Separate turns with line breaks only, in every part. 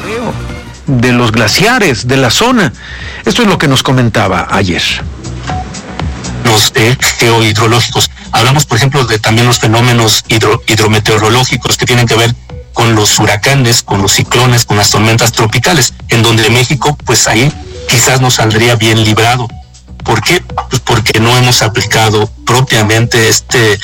de los glaciares, de la zona. Esto es lo que nos comentaba ayer.
Los geohidrológicos. Hablamos, por ejemplo, de también los fenómenos hidrometeorológicos que tienen que ver con los huracanes, con los ciclones, con las tormentas tropicales, en donde México, pues ahí quizás nos saldría bien librado. ¿Por qué? Pues porque no hemos aplicado propiamente este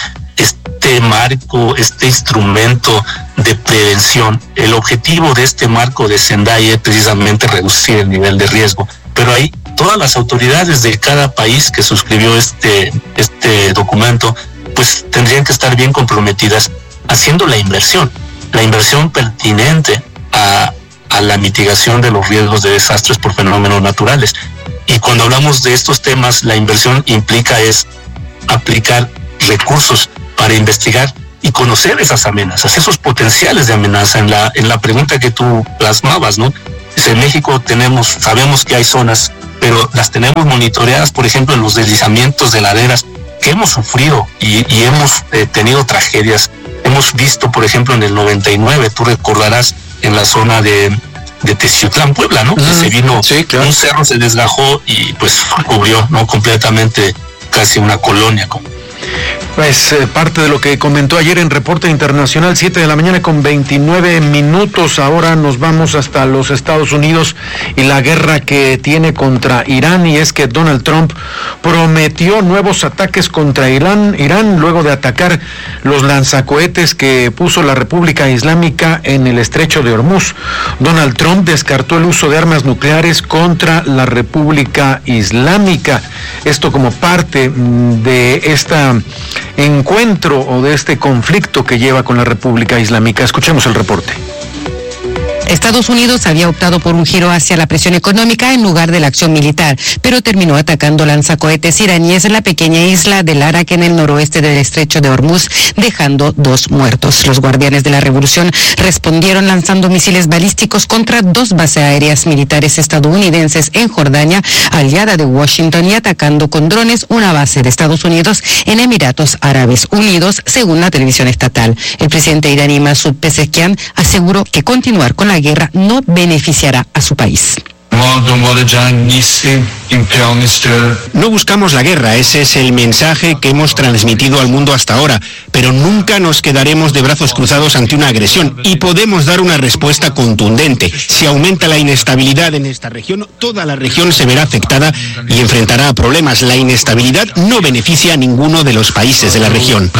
marco, este instrumento de prevención. El objetivo de este marco de Sendai es precisamente reducir el nivel de riesgo, pero ahí todas las autoridades de cada país que suscribió este documento, pues tendrían que estar bien comprometidas haciendo la inversión pertinente a la mitigación de los riesgos de desastres por fenómenos naturales. Y cuando hablamos de estos temas, la inversión implica es aplicar recursos para investigar y conocer esas amenazas, esos potenciales de amenaza. En la pregunta que tú plasmabas, ¿no? En México sabemos que hay zonas, pero las tenemos monitoreadas, por ejemplo, en los deslizamientos de laderas que hemos sufrido y hemos tenido tragedias. Hemos visto, por ejemplo, en el 99, tú recordarás, en la zona de Teciutlán, Puebla, ¿no? Que se vino, sí, claro. Un cerro se desgajó y pues cubrió, ¿no? Completamente casi una colonia.
Pues parte de lo que comentó ayer en Reporte Internacional, 7:29 a.m. Ahora nos vamos hasta los Estados Unidos y la guerra que tiene contra Irán, y es que Donald Trump prometió nuevos ataques contra Irán luego de atacar los lanzacohetes que puso la República Islámica en el estrecho de Hormuz. Donald Trump descartó el uso de armas nucleares contra la República Islámica. Esto como parte de este encuentro o de este conflicto que lleva con la República Islámica. Escuchemos el reporte.
Estados Unidos había optado por un giro hacia la presión económica en lugar de la acción militar, pero terminó atacando lanzacohetes iraníes en la pequeña isla de Arak en el noroeste del estrecho de Hormuz, dejando 2 muertos. Los guardianes de la revolución respondieron lanzando misiles balísticos contra 2 bases aéreas militares estadounidenses en Jordania, aliada de Washington, y atacando con drones una base de Estados Unidos en Emiratos Árabes Unidos, según la televisión estatal. El presidente iraní Masoud Pezeshkian aseguró que continuar con la guerra no beneficiará a su país.
No buscamos la guerra, ese es el mensaje que hemos transmitido al mundo hasta ahora, pero nunca nos quedaremos de brazos cruzados ante una agresión y podemos dar una respuesta contundente. Si aumenta la inestabilidad en esta región, toda la región se verá afectada y enfrentará a problemas. La inestabilidad no beneficia a ninguno de los países de la región.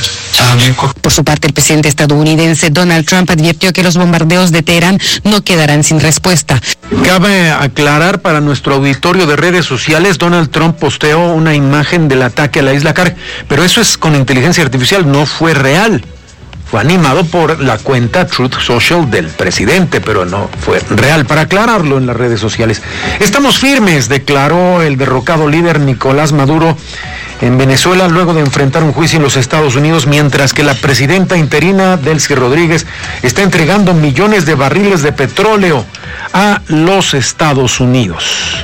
Por su parte, el presidente estadounidense Donald Trump advirtió que los bombardeos de Teherán no quedarán sin respuesta.
Cabe aclarar para nuestro auditorio de redes sociales, Donald Trump posteó una imagen del ataque a la isla Kar, pero eso es con inteligencia artificial, no fue real. Fue animado por la cuenta Truth Social del presidente, pero no fue real, para aclararlo en las redes sociales. Estamos firmes, declaró el derrocado líder Nicolás Maduro en Venezuela luego de enfrentar un juicio en los Estados Unidos, mientras que la presidenta interina Delcy Rodríguez está entregando millones de barriles de petróleo a los Estados Unidos.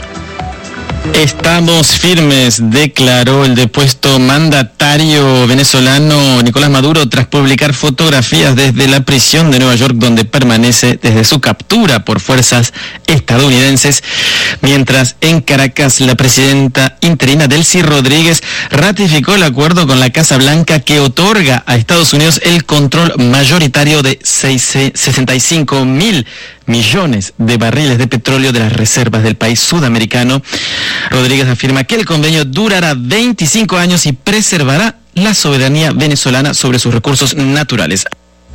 Estamos firmes, declaró el depuesto mandatario venezolano Nicolás Maduro tras publicar fotografías desde la prisión de Nueva York, donde permanece desde su captura por fuerzas estadounidenses, mientras en Caracas la presidenta interina Delcy Rodríguez ratificó el acuerdo con la Casa Blanca que otorga a Estados Unidos el control mayoritario de 65.000 millones de barriles de petróleo de las reservas del país sudamericano. Rodríguez afirma que el convenio durará 25 años y preservará la soberanía venezolana sobre sus recursos naturales.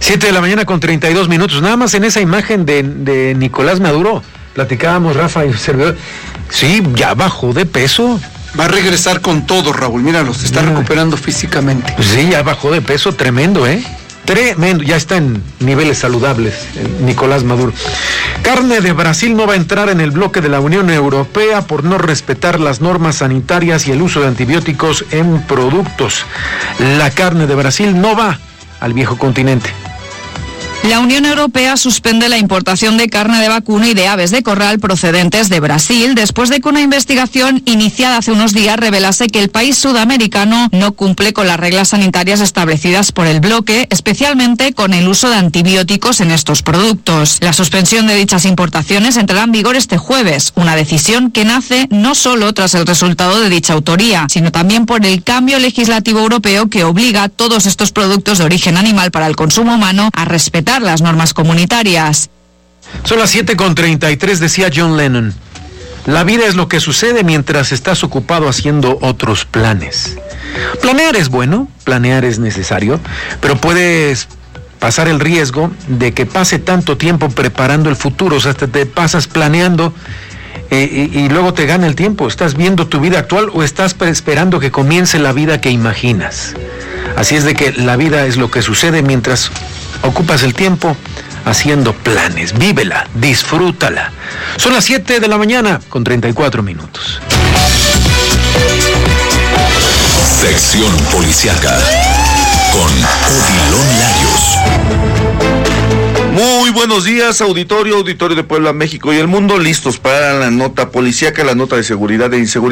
7:32 a.m. Nada más en esa imagen de Nicolás Maduro, platicábamos Rafa y el servidor, sí, ya bajó de peso.
Va a regresar con todo, Raúl, míralo, se está recuperando físicamente.
Pues sí, ya bajó de peso, tremendo, Tremendo, ya está en niveles saludables, Nicolás Maduro. Carne de Brasil no va a entrar en el bloque de la Unión Europea por no respetar las normas sanitarias y el uso de antibióticos en productos. La carne de Brasil no va al viejo continente.
La Unión Europea suspende la importación de carne de vacuno y de aves de corral procedentes de Brasil después de que una investigación iniciada hace unos días revelase que el país sudamericano no cumple con las reglas sanitarias establecidas por el bloque, especialmente con el uso de antibióticos en estos productos. La suspensión de dichas importaciones entrará en vigor este jueves, una decisión que nace no solo tras el resultado de dicha autoría, sino también por el cambio legislativo europeo que obliga a todos estos productos de origen animal para el consumo humano a respetar las normas comunitarias.
Son las 7:33, decía John Lennon. La vida es lo que sucede mientras estás ocupado haciendo otros planes. Planear es bueno, planear es necesario, pero puedes pasar el riesgo de que pase tanto tiempo preparando el futuro, o sea, te pasas planeando y luego te gana el tiempo. ¿Estás viendo tu vida actual o estás esperando que comience la vida que imaginas? Así es de que la vida es lo que sucede mientras ocupas el tiempo haciendo planes. Vívela, disfrútala. Son las 7:34 a.m.
Sección Policíaca con Odilon Larios.
Muy buenos días, auditorio de Puebla, México y el mundo, listos para la nota policíaca, la nota de seguridad e inseguridad.